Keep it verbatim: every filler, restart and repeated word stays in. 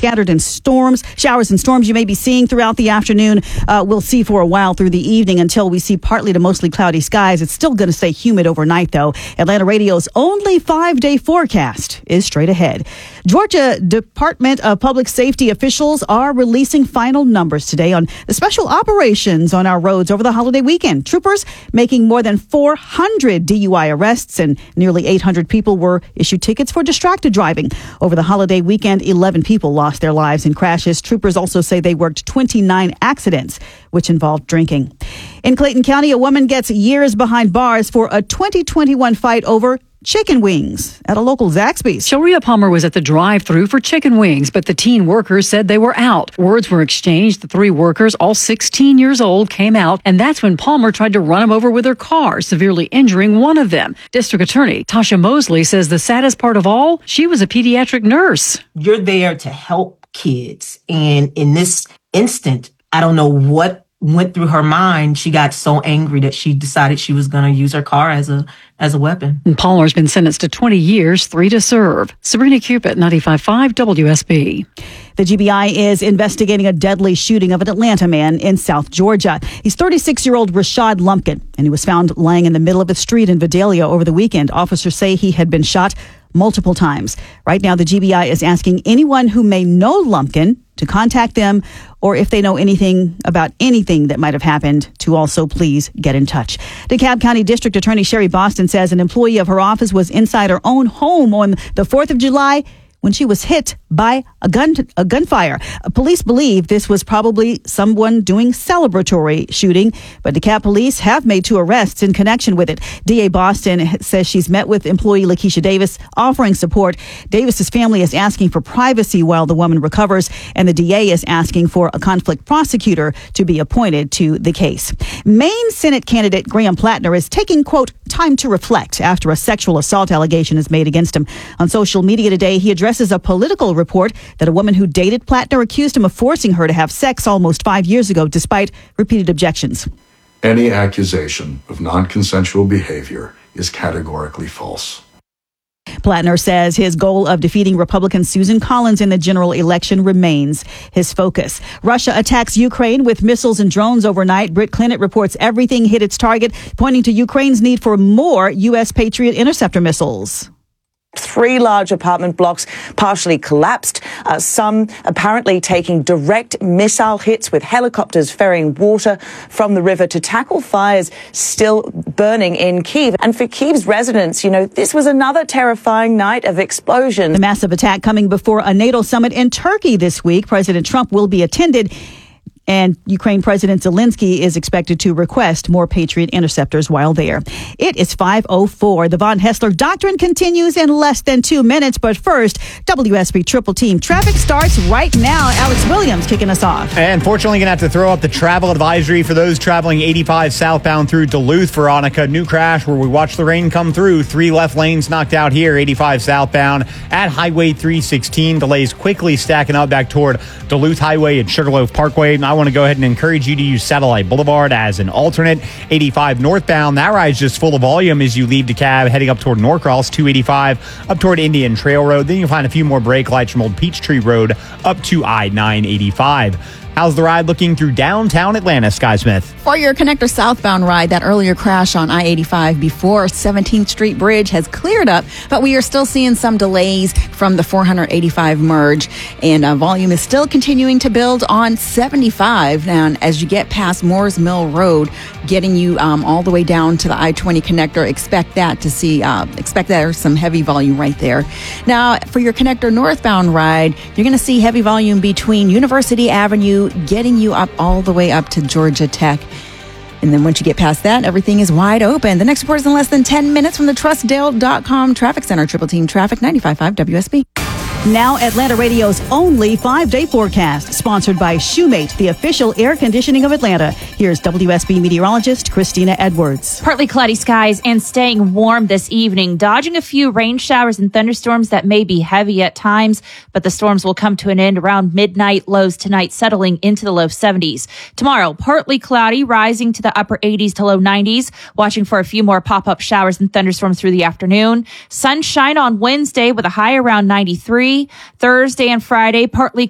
scattered in storms, showers and storms you may be seeing throughout the afternoon. Uh, we'll see for a while through the evening until we see partly to mostly cloudy skies. It's still going to stay humid overnight, though. Atlanta Radio's only five-day forecast is straight ahead. Georgia Department of Public Safety officials are releasing final numbers today on the special operations on our roads over the holiday weekend. Troopers making more than four hundred D U I arrests, and nearly eight hundred people were issued tickets for distracted driving. Over the holiday weekend, eleven people lost their lives in crashes. Troopers also say they worked twenty-nine accidents, which involved drinking. In Clayton County, a woman gets years behind bars for a twenty twenty-one fight over chicken wings at a local Zaxby's. Sharia Palmer was at the drive-thru for chicken wings, but the teen workers said they were out. Words were exchanged. The three workers, all sixteen years old, came out, and that's when Palmer tried to run them over with her car, severely injuring one of them. District Attorney Tasha Mosley says the saddest part of all, she was a pediatric nurse. You're there to help kids, and in this instant, I don't know what went through her mind. She got so angry that she decided she was going to use her car as a as a weapon. And Palmer's been sentenced to twenty years, three to serve. Sabrina Cupid, ninety-five point five W S B. The G B I is investigating a deadly shooting of an Atlanta man in South Georgia. He's thirty-six-year-old Rashad Lumpkin, and he was found lying in the middle of a street in Vidalia over the weekend. Officers say he had been shot multiple times. Right now, the G B I is asking anyone who may know Lumpkin to contact them, or if they know anything about anything that might have happened, to also please get in touch. DeKalb County District Attorney Sherry Boston says an employee of her office was inside her own home on the fourth of July when she was hit by a gun a gunfire. Police believe this was probably someone doing celebratory shooting, but DeKalb police have made two arrests in connection with it. D A Boston says she's met with employee Lakeisha Davis, offering support. Davis's family is asking for privacy while the woman recovers, and the D A is asking for a conflict prosecutor to be appointed to the case. Maine Senate candidate Graham Plattner is taking, quote, time to reflect after a sexual assault allegation is made against him. On social media today, he addressed is a Political report that a woman who dated Plattner accused him of forcing her to have sex almost five years ago, despite repeated objections. Any accusation of non-consensual behavior is categorically false. Plattner says his goal of defeating Republican Susan Collins in the general election remains his focus. Russia attacks Ukraine with missiles and drones overnight. Britt Clennett reports everything hit its target, pointing to Ukraine's need for more U S Patriot interceptor missiles. Three large apartment blocks partially collapsed, uh, some apparently taking direct missile hits with helicopters ferrying water from the river to tackle fires still burning in Kyiv. And for Kyiv's residents, you know, this was another terrifying night of explosions. The massive attack coming before a NATO summit in Turkey this week. President Trump will be attended, and Ukraine President Zelensky is expected to request more Patriot interceptors while there. It is five oh four. The Von Hessler Doctrine continues in less than two minutes. But first, W S B Triple Team Traffic starts right now. Alex Williams kicking us off. And unfortunately, going to have to throw up the travel advisory for those traveling eighty-five southbound through Duluth, Veronica. New crash where we watch the rain come through. Three left lanes knocked out here, eighty-five southbound at Highway three sixteen. Delays quickly stacking up back toward Duluth Highway and Sugarloaf Parkway. I want to go ahead and encourage you to use Satellite Boulevard as an alternate. eighty-five northbound, that ride's just full of volume as you leave DeKalb, heading up toward Norcross, two eighty-five, up toward Indian Trail Road. Then you'll find a few more brake lights from Old Peachtree Road up to I nine eighty-five. How's the ride looking through downtown Atlanta, Sky Smith? For your connector southbound ride, that earlier crash on I eighty-five before seventeenth Street Bridge has cleared up, but we are still seeing some delays from the four eighty-five merge, and uh, volume is still continuing to build on seventy-five. Now, as you get past Moores Mill Road, getting you um, all the way down to the I twenty connector, expect that to see, uh, expect there's some heavy volume right there. Now, for your connector northbound ride, you're going to see heavy volume between University Avenue, getting you up all the way up to Georgia Tech. And then once you get past that, everything is wide open. The next report is in less than ten minutes from the trust dale dot com Traffic Center. Triple Team Traffic, ninety-five point five W S B. Now Atlanta Radio's only five-day forecast, sponsored by Shoemate, the official air conditioning of Atlanta. Here's W S B meteorologist Christina Edwards. Partly cloudy skies and staying warm this evening, dodging a few rain showers and thunderstorms that may be heavy at times, but the storms will come to an end around midnight. Lows tonight settling into the low seventies. Tomorrow, partly cloudy, rising to the upper eighties to low nineties, watching for a few more pop-up showers and thunderstorms through the afternoon. Sunshine on Wednesday with a high around ninety-three. Thursday and Friday, partly